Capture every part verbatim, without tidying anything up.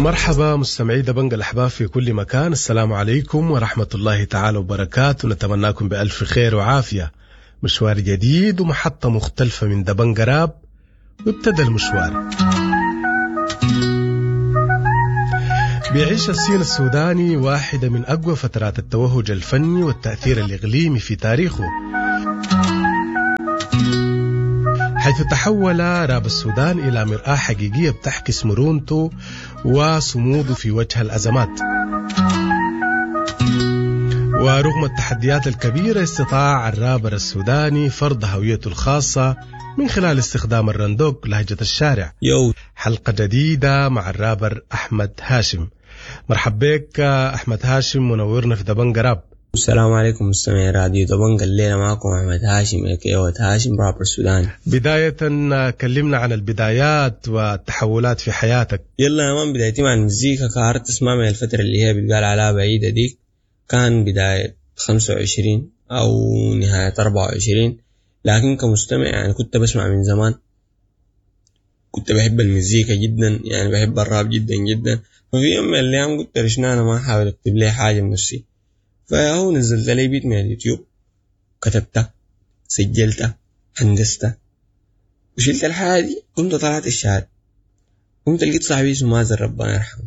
مرحبا مستمعي دبنج الأحباب في كل مكان، السلام عليكم ورحمة الله تعالى وبركاته. نتمناكم بألف خير وعافية. مشوار جديد ومحطة مختلفة من دبنج راب، وابتدى المشوار. بيعيش الصين السوداني واحدة من أقوى فترات التوهج الفني والتأثير الإقليمي في تاريخه، حيث تحول راب السودان إلى مرآة حقيقية بتعكس مرونته وصموده في وجه الأزمات. ورغم التحديات الكبيرة استطاع الرابر السوداني فرض هويته الخاصة من خلال استخدام الرندوق لهجة الشارع. يو حلقة جديدة مع الرابر أحمد هاشم. مرحب بك أحمد هاشم، منورنا في دبنج راب. السلام عليكم مستمعي راديو دبنج، الليلة معكم أحمد هاشم اكيوة هاشم رابر سوداني. بداية كلمنا عن البدايات والتحولات في حياتك. يلا يا مان، بدايتي مع المزيكا كهرت اسمع من الفترة اللي هي بتقال عليها بعيدة دي، كان بداية خمسة وعشرين أو نهاية أربعة وعشرين، لكن كمستمع يعني كنت بسمع من زمان، كنت بحب المزيكا جدا، يعني بحب الراب جدا جدا. ففي يوم من الأيام قلت رشنا أنا ما أحاول أكتب لي حاجة بنفسي، فهو نزلت لي بيت من اليوتيوب، كتبته سجلته هندسته وشلت الحاجة دي. قمت طلعت الشهادة، قمت لقيت صاحبي اسمه مازن ربنا يرحمه،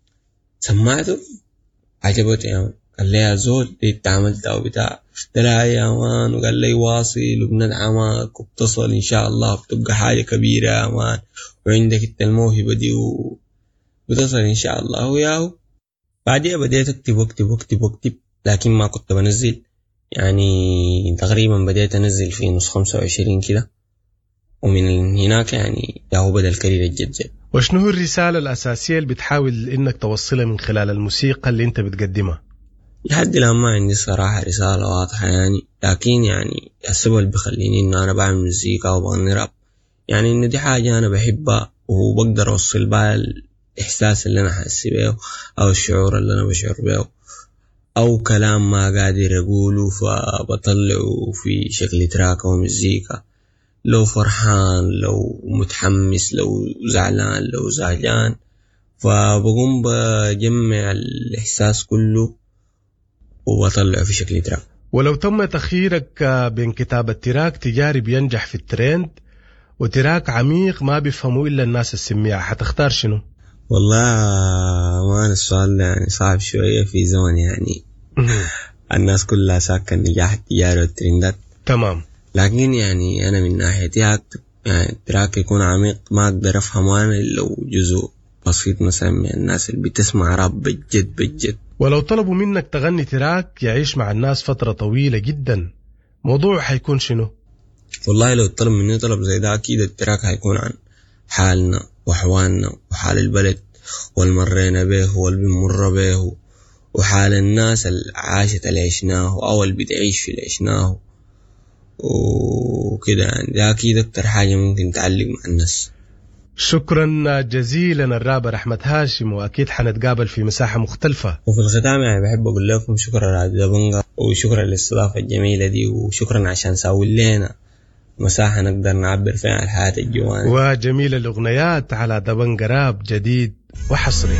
سمعته عجبته يا مان، قال لي يا زول دي انت عملتها وبتاع، قلت له يا مان، وقال لي واصل وبندعمك وبتصل ان شاء الله بتبقى حاجة كبيرة يا مان، وعندك انت الموهبة دي وبتصل ان شاء الله. وياهو بعدها بديت اكتب واكتب واكتب واكتب، لكن ما كنت بنزل، يعني تقريبا بديت انزل في نص خمسة وعشرين كده، ومن هناك يعني ياهو بدأ الكارير الجد. وشنو هو الرسالة الأساسية اللي بتحاول إنك توصلها من خلال الموسيقى اللي أنت بتقدمها؟ لحد الآن ما عندي صراحة رسالة واضحة يعني، لكن يعني السبب اللي بيخليني إنه أنا بعمل موسيقى وبغني راب يعني إنه دي حاجة أنا بحبها وبقدر أوصل بها الإحساس اللي أنا حاسس بيه أو الشعور اللي أنا بشعر بيه، أو كلام ما قادر أقوله فبطلعه في شكل تراك أو مزيكا، لو فرحان لو متحمس لو زعلان لو زعلان، فبقوم بجمع الإحساس كله وبطلعه في شكل تراك. ولو تم تخييرك بين كتابة تراك تجاري بينجح في الترند وتراك عميق ما بيفهموا إلا الناس السميعة، حتختار شنو؟ والله ما أنا السؤال يعني صعب شوية في زمن يعني الناس كلها ساكن النجاح التجاري والترندات. تمام، لكن يعني أنا من ناحيتي أكتب يعني التراك يكون عميق ما أقدر أفهمه أنا لو جزء بسيط مثلا من الناس اللي بتسمع راب بجد بجد. ولو طلبوا منك تغني تراك يعيش مع الناس فترة طويلة جدا، موضوع حيكون شنو؟ والله لو طلب مني طلب زي ده أكيد التراك هيكون عن حالنا وحوالنا وحال البلد والمرينا به والبمر به وحال الناس اللي عاشت اللي عشناه أو اللي بتعيش في اللي عشناه وكده، يعني ده أكيد أكتر حاجة ممكن تعلق مع الناس. شكرا جزيلا الرابر أحمد هاشم، وأكيد حنتقابل في مساحة مختلفة. وفي الختام يعني بحب أقول لكم شكرا على دبنجة، وشكرا للاستضافة الجميلة دي، وشكرا عشان ساوي لنا مساحة نقدر نعبر فيها عن الحياة الجوانية وجميل الأغنيات على دبنج راب جديد وحصري.